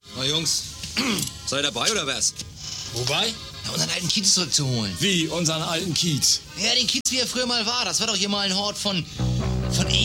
Na Jungs, seid ihr dabei oder was? Wobei? Na, unseren alten Kiez zurückzuholen. Wie, unseren alten Kiez? Ja, den Kiez, wie er früher mal war. Das war doch hier mal ein Hort von